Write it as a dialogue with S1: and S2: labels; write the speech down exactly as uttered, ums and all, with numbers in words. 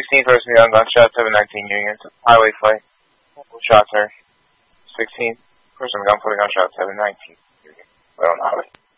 S1: fifteen, first me on gunshot, seven nineteen Union, highway flight. Shots, sir. sixteen, first on gun for the gunshot, seven nineteen Union. Right on the highway.